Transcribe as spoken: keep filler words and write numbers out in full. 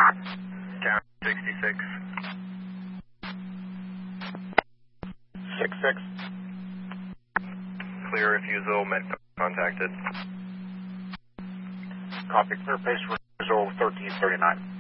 Count sixty-six. six six. Clear refusal, med contacted. Copy, clear pace, result thirteen thirty-nine.